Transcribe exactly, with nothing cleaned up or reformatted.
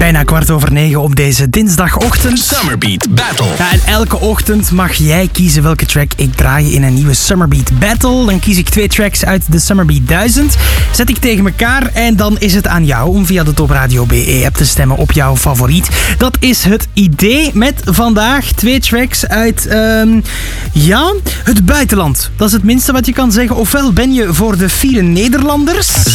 Bijna kwart over negen op deze dinsdagochtend. Summerbeat Battle. Ja, en elke ochtend mag jij kiezen welke track ik draai in een nieuwe Summerbeat Battle. Dan kies ik twee tracks uit de Summerbeat duizend. Zet ik tegen elkaar en dan is het aan jou om via de Top Radio B E-app te stemmen op jouw favoriet. Dat is het idee met vandaag twee tracks uit, um, ja, het buitenland. Dat is het minste wat je kan zeggen. Ofwel ben je voor de file Nederlanders.